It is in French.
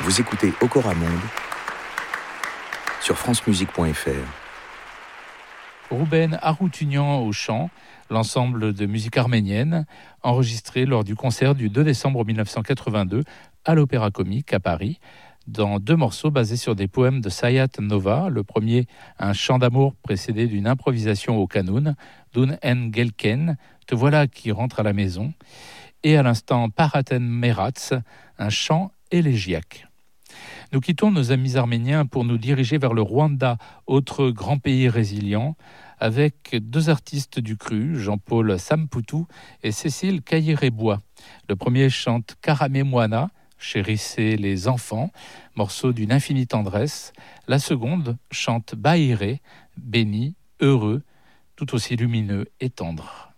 Vous écoutez Okora Monde sur francemusique.fr. Rouben Aroutunian au chant, l'ensemble de musique arménienne, enregistré lors du concert du 2 décembre 1982 à l'Opéra Comique à Paris, dans 2 morceaux basés sur des poèmes de Sayat Nova. Le premier, un chant d'amour précédé d'une improvisation au kanoun, Dun en Gelken, Te voilà qui rentre à la maison, et à l'instant Paraten Merats, un chant élégiaque. Nous quittons nos amis arméniens pour nous diriger vers le Rwanda, autre grand pays résilient, avec 2 artistes du cru, Jean-Paul Samputu et Cécile Kayirebois. Le premier chante Karame Mwana, chérissez les enfants, morceau d'une infinie tendresse. La seconde chante Baïré, béni, heureux, tout aussi lumineux et tendre.